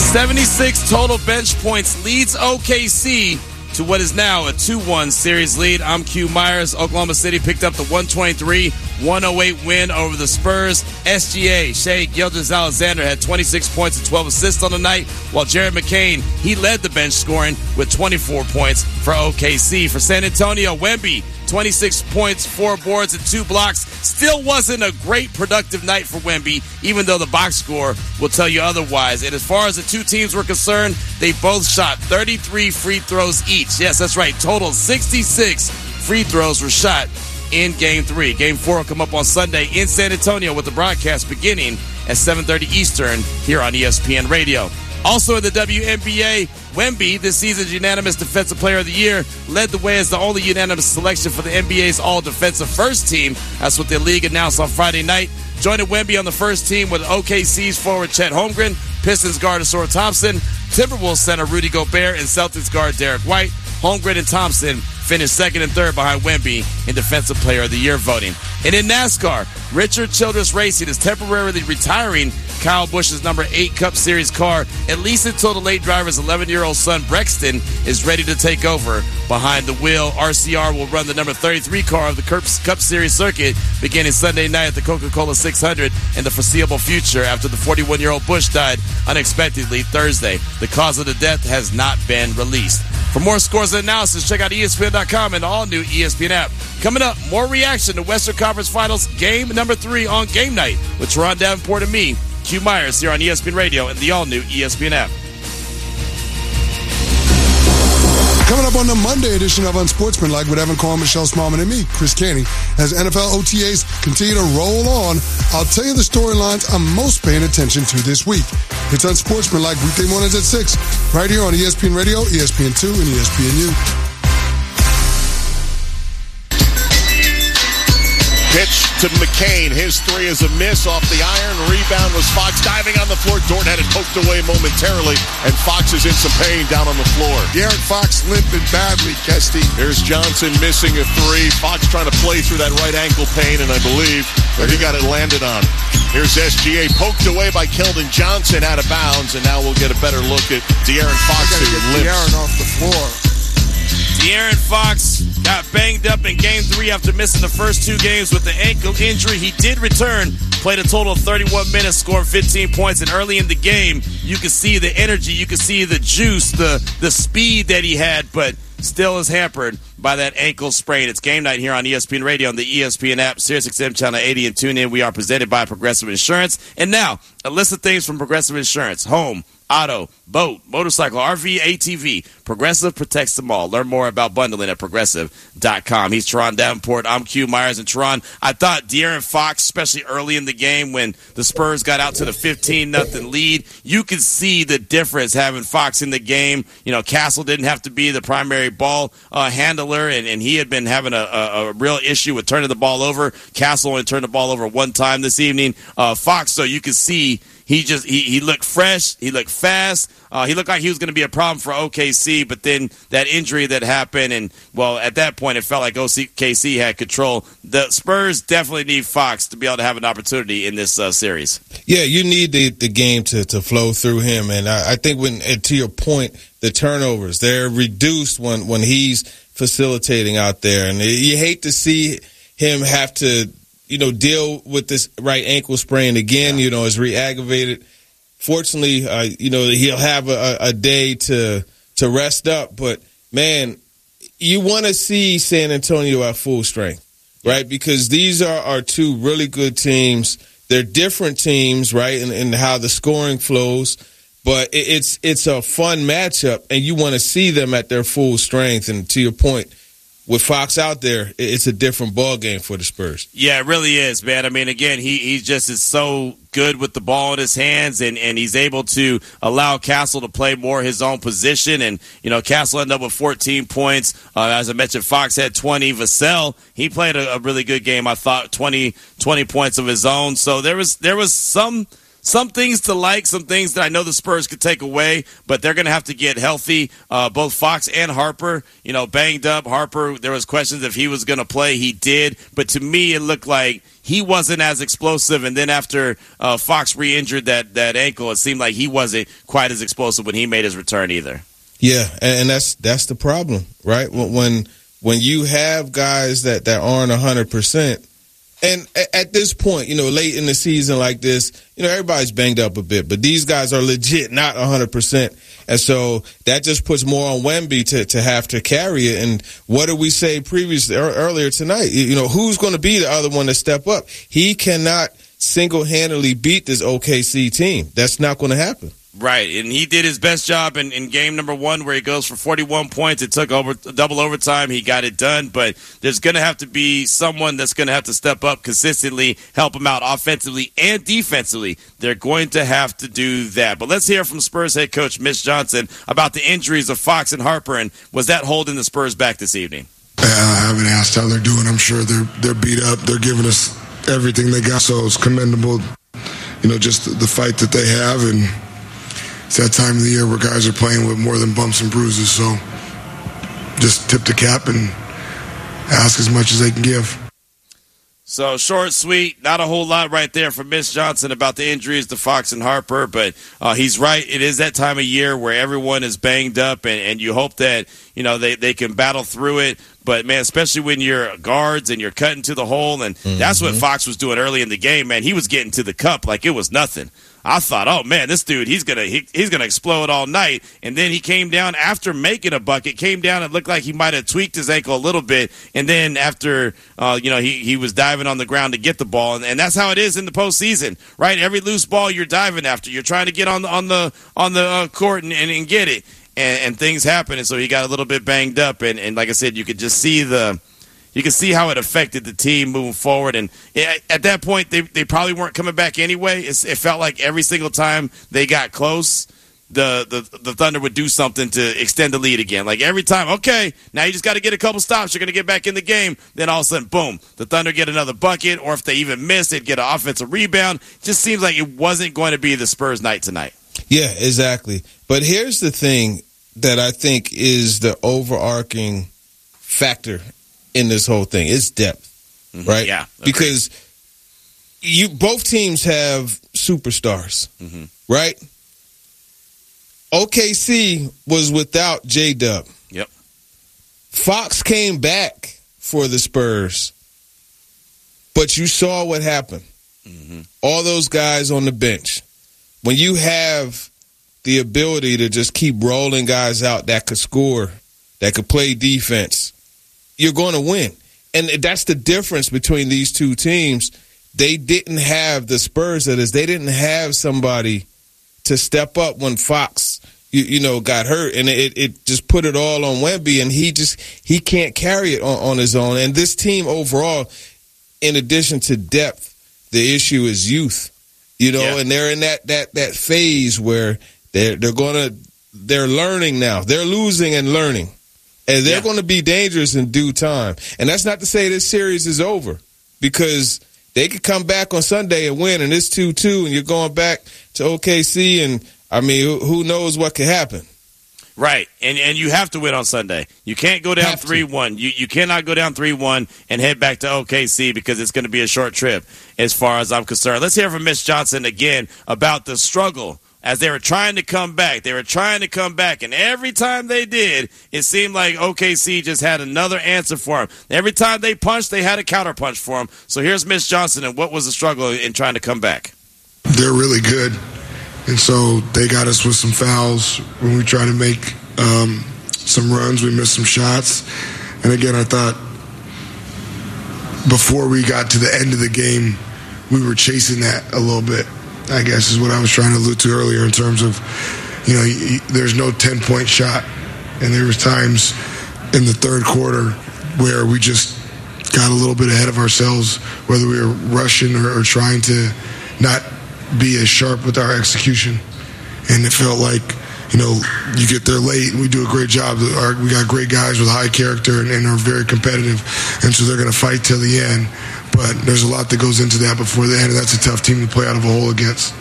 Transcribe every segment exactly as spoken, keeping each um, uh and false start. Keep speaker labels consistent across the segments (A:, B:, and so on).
A: seventy-six total bench points leads O K C to what is now a two one series lead. I'm Q Myers. Oklahoma City picked up the one twenty-three one oh eight win over the Spurs. S G A, Shai Gilgeous-Alexander, had twenty-six points and twelve assists on the night, while Jared McCain, he led the bench scoring with twenty-four points for O K C. For San Antonio, Wemby, twenty-six points, four boards, and two blocks. Still wasn't a great productive night for Wemby, even though the box score will tell you otherwise. And as far as the two teams were concerned, they both shot thirty-three free throws each. Yes, that's right. Total sixty-six free throws were shot in Game three. Game four will come up on Sunday in San Antonio with the broadcast beginning at seven thirty Eastern here on E S P N Radio. Also in the W N B A, Wemby, this season's unanimous Defensive Player of the Year, led the way as the only unanimous selection for the N B A's All-Defensive First Team. That's what the league announced on Friday night. Joining Wemby on the first team with O K C's forward Chet Holmgren, Pistons guard Ausar Thompson, Timberwolves center Rudy Gobert, and Celtics guard Derek White. Holmgren and Thompson finished second and third behind Wemby in Defensive Player of the Year voting. And in NASCAR, Richard Childress Racing is temporarily retiring Kyle Busch's number eight Cup Series car, at least until the late driver's eleven-year-old son Brexton is ready to take over behind the wheel. R C R will run the number thirty-three car of the Cup Series circuit beginning Sunday night at the Coca-Cola six hundred in the foreseeable future after the forty-one-year-old Busch died unexpectedly Thursday. The cause of the death has not been released. For more scores and analysis, check out E S P N dot com and the all-new E S P N app. Coming up, more reaction to Western Conference Finals game number three on Game Night with Teron Davenport and me, Q Myers, here on E S P N Radio and the all-new E S P N app.
B: Coming up on the Monday edition of Unsportsmanlike with Evan Cohen, Michelle Smallman, and me, Chris Caney, as N F L O T As continue to roll on, I'll tell you the storylines I'm most paying attention to this week. It's Unsportsmanlike weekday mornings at six, right here on E S P N Radio, E S P N two, and E S P N U.
C: Pitch to McCain. His three is a miss off the iron. Rebound was Fox diving on the floor. Dorton had it poked away momentarily, and Fox is in some pain down on the floor.
D: De'Aaron Fox limping badly, Kesty.
C: Here's Johnson missing a three. Fox trying to play through that right ankle pain, and I believe that he got it landed on. Here's S G A poked away by Keldon Johnson out of bounds, and now we'll get a better look at De'Aaron Fox, who limps.
D: De'Aaron off the floor.
A: De'Aaron Fox got banged up in Game three after missing the first two games with the ankle injury. He did return, played a total of thirty-one minutes, scored fifteen points, and early in the game, you could see the energy, you could see the juice, the, the speed that he had, but still is hampered by that ankle sprain. It's Game Night here on E S P N Radio, on the E S P N app, SiriusXM Channel eighty, and tune in. We are presented by Progressive Insurance. And now, a list of things from Progressive Insurance. Home, auto, boat, motorcycle, R V, A T V. Progressive protects them all. Learn more about bundling at progressive dot com. He's Teron Davenport. I'm Q Myers. And Teron, I thought De'Aaron Fox, especially early in the game when the Spurs got out to the fifteen nothing lead, you could see the difference having Fox in the game. You know, Castle didn't have to be the primary ball uh, handler, and, and he had been having a, a, a real issue with turning the ball over. Castle only turned the ball over one time this evening. Uh, Fox, so you could see He just he, he looked fresh. He looked fast. Uh, he looked like he was going to be a problem for O K C, but then that injury that happened, and, well, at that point it felt like O K C had control. The Spurs definitely need Fox to be able to have an opportunity in this uh, series.
E: Yeah, you need the, the game to, to flow through him, and I, I think when, and to your point, the turnovers, they're reduced when, when he's facilitating out there, and you hate to see him have to, you know, deal with this right ankle sprain again. You know, it's re-aggravated. Fortunately, uh, you know, he'll have a, a day to to rest up. But, man, you want to see San Antonio at full strength, right? Because these are, are two really good teams. They're different teams, right, in, in how the scoring flows. But it, it's it's a fun matchup, and you want to see them at their full strength. And to your point, with Fox out there, it's a different ball game for the Spurs.
A: Yeah, it really is, man. I mean, again, he, he just is so good with the ball in his hands, and, and he's able to allow Castle to play more his own position. And, you know, Castle ended up with fourteen points. Uh, as I mentioned, Fox had twenty. Vassell, he played a, a really good game, I thought, twenty, twenty points of his own. So there was there was some some things to like, some things that I know the Spurs could take away, but they're going to have to get healthy. Uh, both Fox and Harper, you know, banged up. Harper, there was questions if he was going to play. He did. But to me, it looked like he wasn't as explosive. And then after uh, Fox re-injured that, that ankle, it seemed like he wasn't quite as explosive when he made his return either.
E: Yeah, and that's that's the problem, right? When when you have guys that, that aren't one hundred percent, and at this point, you know, late in the season like this, you know, everybody's banged up a bit, but these guys are legit not one hundred percent. And so that just puts more on Wemby to, to have to carry it. And what did we say previously, earlier tonight? You know, who's going to be the other one to step up? He cannot single-handedly beat this O K C team. That's not going to happen.
A: Right, and he did his best job in, in game number one where he goes for forty-one points. It took over double overtime. He got it done, but there's going to have to be someone that's going to have to step up consistently, help him out offensively and defensively. They're going to have to do that. But let's hear from Spurs head coach Mitch Johnson about the injuries of Fox and Harper, and was that holding the Spurs back this evening?
B: Uh, I haven't asked how they're doing. I'm sure they're they're beat up. They're giving us everything they got, so it's commendable, you know, just the fight that they have. And it's that time of the year where guys are playing with more than bumps and bruises, so just tip the cap and ask as much as they can give.
A: So short, sweet, not a whole lot right there from Mitch Johnson about the injuries to Fox and Harper, but uh, he's right. It is that time of year where everyone is banged up, and, and you hope that, you know, they, they can battle through it. But, man, especially when you're guards and you're cutting to the hole, and mm-hmm. that's what Fox was doing early in the game, man. He was getting to the cup like it was nothing. I thought, oh, man, this dude, he's going to he, he's gonna explode all night. And then he came down after making a bucket, came down and looked like he might have tweaked his ankle a little bit. And then after, uh, you know, he, he was diving on the ground to get the ball. And, and that's how it is in the postseason, right? Every loose ball you're diving after. You're trying to get on the, on the, on the uh, court and, and, and get it. And, and things happen. And so he got a little bit banged up. And, and like I said, you could just see the – you can see how it affected the team moving forward. And at that point, they they probably weren't coming back anyway. It's, it felt like every single time they got close, the, the, the Thunder would do something to extend the lead again. Like every time, okay, now you just got to get a couple stops. You're going to get back in the game. Then all of a sudden, boom, the Thunder get another bucket. Or if they even miss, they'd get an offensive rebound. Just seems like it wasn't going to be the Spurs night tonight.
E: Yeah, exactly. But here's the thing that I think is the overarching factor in this whole thing. It's depth, mm-hmm. right?
A: Yeah. Agreed.
E: Because you both teams have superstars, mm-hmm. right? O K C was without J-Dub.
A: Yep.
E: Fox came back for the Spurs, but you saw what happened. Mm-hmm. All those guys on the bench. When you have the ability to just keep rolling guys out that could score, that could play defense, you're going to win. And that's the difference between these two teams. They didn't have the Spurs, that is, they didn't have somebody to step up when Fox, you, you know, got hurt. And it, it just put it all on Wemby, and he just, he can't carry it on, on his own. And this team overall, in addition to depth, the issue is youth, you know, yeah. and they're in that, that, that phase where they're, they're going to, they're learning now. They're losing and learning. And they're yeah. going to be dangerous in due time. And that's not to say this series is over, because they could come back on Sunday and win, and it's two two, and you're going back to O K C, and, I mean, who knows what could happen.
A: Right, and and you have to win on Sunday. You can't go down three one. You you cannot go down three one and head back to O K C, because it's going to be a short trip as far as I'm concerned. Let's hear from Mitch Johnson again about the struggle as they were trying to come back. They were trying to come back, and every time they did, it seemed like O K C just had another answer for them. Every time they punched, they had a counterpunch for them. So here's Mitch Johnson, and what was the struggle in trying to come back?
B: They're really good, and so they got us with some fouls when we tried to make um, some runs. We missed some shots, and again, I thought before we got to the end of the game, we were chasing that a little bit, I guess, is what I was trying to allude to earlier, in terms of, you know, there's no ten-point shot. And there was times in the third quarter where we just got a little bit ahead of ourselves, whether we were rushing or, or trying to not be as sharp with our execution. And it felt like, you know, you get there late and we do a great job. Our, we got great guys with high character and, and are very competitive. And so they're going to fight till the end. But there's a lot that goes into that before the end, and that's a tough team to play out of a hole against.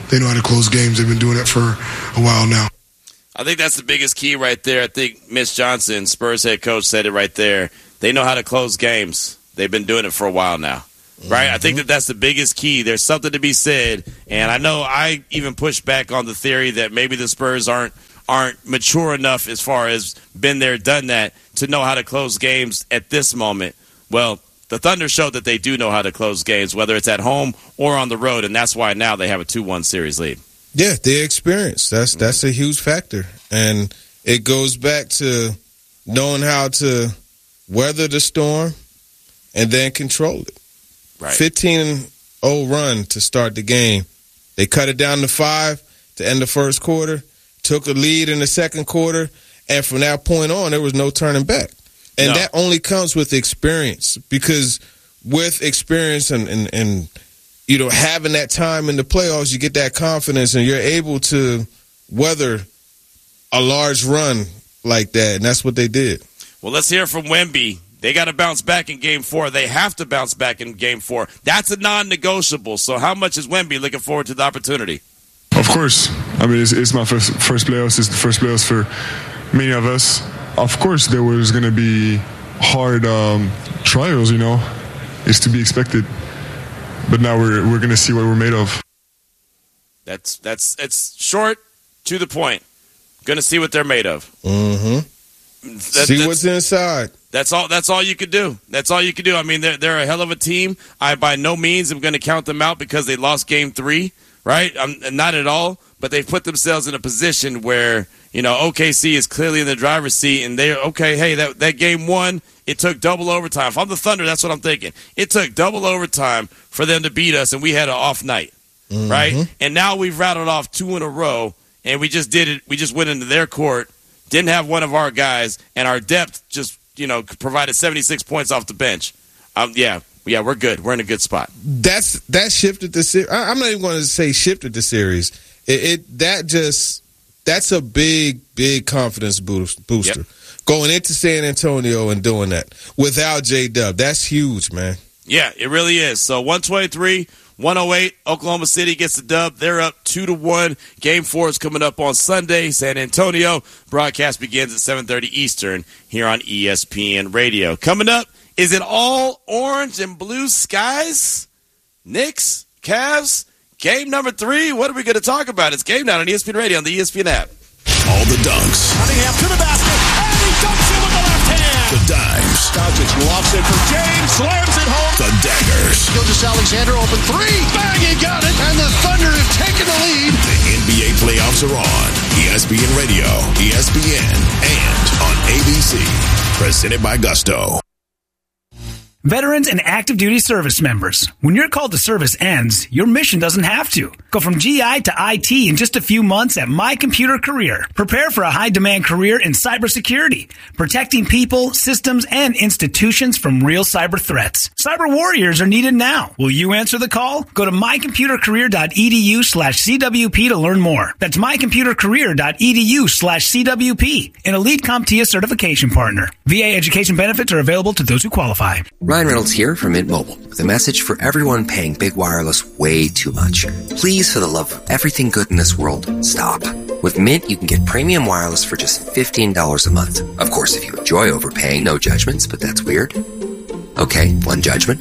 B: they know how to close games. They've been doing it for a while now.
A: I think that's the biggest key right there. I think Mitch Johnson, Spurs head coach, said it right there. They know how to close games. They've been doing it for a while now. Right? Mm-hmm. I think that that's the biggest key. There's something to be said. And I know I even pushed back on the theory that maybe the Spurs aren't aren't mature enough as far as been there, done that, to know how to close games at this moment. Well, the Thunder showed that they do know how to close games, whether it's at home or on the road, and that's why now they have a two one series lead.
E: Yeah, the experience. That's that's a huge factor. And it goes back to knowing how to weather the storm and then control it.
A: Right.
E: fifteen and oh run to start the game. They cut it down to five to end the first quarter, took a lead in the second quarter, and from that point on, there was no turning back. And
A: no.
E: that only comes with experience, because with experience and, and, and, you know, having that time in the playoffs, you get that confidence and you're able to weather a large run like that, and that's what they did.
A: Well, let's hear from Wemby. They got to bounce back in game four. They have to bounce back in game four. That's a non-negotiable. So how much is Wemby looking forward to the opportunity?
F: Of course. I mean, it's, it's my first first playoffs. It's the first playoffs for many of us. Of course, there was going to be hard um, trials, you know. It's to be expected. But now we're we're going to see what we're made of.
A: That's that's it's short, to the point. Going to see what they're made of.
E: Mm-hmm.
A: That,
E: see what's inside.
A: That's all. That's all you could do. That's all you could do. I mean, they're they're a hell of a team. I by no means am going to count them out because they lost game three. Right? I'm not at all. But they've put themselves in a position where, you know, O K C is clearly in the driver's seat, and they're okay. Hey, that that game one, it took double overtime. If I'm the Thunder, that's what I'm thinking. It took double overtime for them to beat us, and we had an off night, mm-hmm. right? And now we've rattled off two in a row, and we just did it. We just went into their court, didn't have one of our guys, and our depth just, you know, provided seventy-six points off the bench. Um, yeah. Yeah, we're good. We're in a good spot.
E: That's that shifted the series. I'm not even going to say shifted the series. It, it that just that's a big, big confidence boost, booster. Yep. Going into San Antonio and doing that without J-Dub, that's huge, man.
A: Yeah, it really is. So one twenty-three, one oh eight, Oklahoma City gets the dub. They're up two to one. Game four is coming up on Sunday. San Antonio broadcast begins at seven thirty Eastern here on E S P N Radio. Coming up. Is it all orange and blue skies? Knicks, Cavs, game number three. What are we going to talk about? It's Game Night on E S P N Radio on the E S P N app.
G: All the dunks.
H: Cunningham to the basket, and he dunks it with the left hand.
G: The dimes.
C: Doncic lofts it for James, slams it home.
G: The daggers.
H: Gilgeous-Alexander open three, bang, he got it, and the Thunder have taken the lead.
G: The N B A playoffs are on. E S P N Radio, E S P N, and on A B C. Presented by Gusto.
I: Veterans and active duty service members, when your call to service ends, your mission doesn't have to. Go from G I to I T in just a few months at My Computer Career. Prepare for a high-demand career in cybersecurity, protecting people, systems, and institutions from real cyber threats. Cyber warriors are needed now. Will you answer the call? Go to mycomputercareer.edu slash CWP to learn more. That's mycomputercareer.edu slash CWP, an elite CompTIA certification partner. V A education benefits are available to those who qualify.
J: Ryan Reynolds here from Mint Mobile with a message for everyone paying big wireless way too much. Please, for the love of everything good in this world, stop. With Mint, you can get premium wireless for just fifteen dollars a month. Of course, if you enjoy overpaying, no judgments, but that's weird. Okay, one judgment.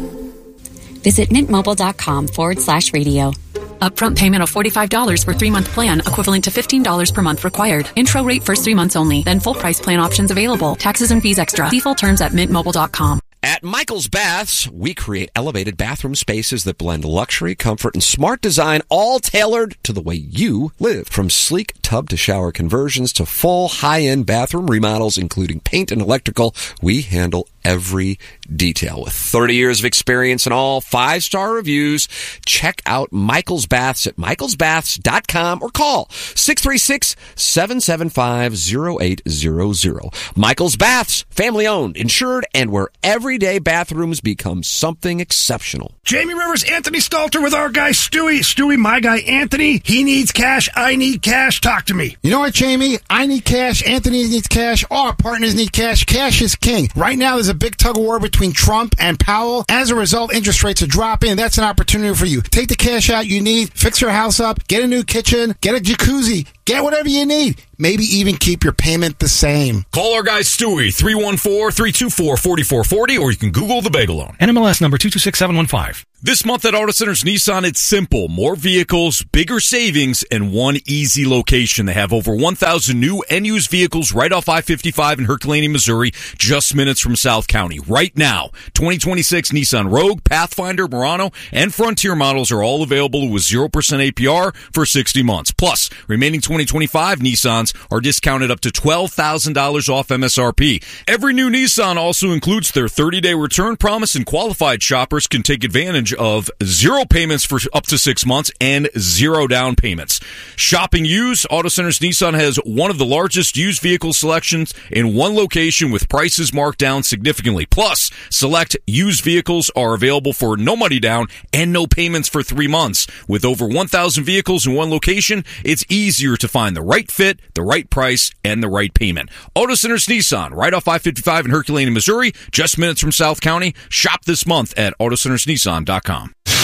K: Visit mintmobile.com forward slash radio.
L: Upfront payment of forty-five dollars for three-month plan, equivalent to fifteen dollars per month required. Intro rate first three months only, then full price plan options available. Taxes and fees extra. See full terms at mint mobile dot com.
M: At Michael's Baths, we create elevated bathroom spaces that blend luxury, comfort, and smart design, all tailored to the way you live. From sleek tub to shower conversions to full high-end bathroom remodels, including paint and electrical, we handle every detail. With thirty years of experience and all five-star reviews, check out Michael's Baths at michaels baths dot com or call six three six, seven seven five, zero eight zero zero. Michael's Baths, family-owned, insured, and where everyday bathrooms become something exceptional.
N: Jamie Rivers, Anthony Stalter with our guy Stewie. Stewie, my guy Anthony. He needs cash. I need cash. Talk to me.
O: You know what, Jamie? I need cash. Anthony needs cash. All our partners need cash. Cash is king. Right now, there's a
N: big tug of war between Trump and Powell. As a result, interest rates are dropping. That's an opportunity for you. Take the cash out you need, fix your house up, get a new kitchen, get a jacuzzi, get whatever you need. Maybe even keep your payment the same.
O: Call our guy Stewie, three one four, three two four, four four four zero, or you can Google the Bagel Loan.
P: N M L S number two two six seven one five.
O: This month at Auto Centers Nissan, it's simple. More vehicles, bigger savings, and one easy location. They have over one thousand new and used vehicles right off I fifty-five in Herculaneum, Missouri, just minutes from South County. Right now, twenty twenty-six Nissan Rogue, Pathfinder, Murano, and Frontier models are all available with zero percent A P R for sixty months. Plus, remaining twenty twenty-five Nissans are discounted up to twelve thousand dollars off M S R P. Every new Nissan also includes their thirty-day return promise, and qualified shoppers can take advantage of zero payments for up to six months and zero down payments. Shopping used, Auto Centers Nissan has one of the largest used vehicle selections in one location with prices marked down significantly. Plus, select used vehicles are available for no money down and no payments for three months. With over one thousand vehicles in one location, it's easier to find the right fit, the right price, and the right payment. Auto Centers Nissan, right off I fifty-five in Herculaneum, Missouri, just minutes from South County. Shop this month at auto centers nissan dot com.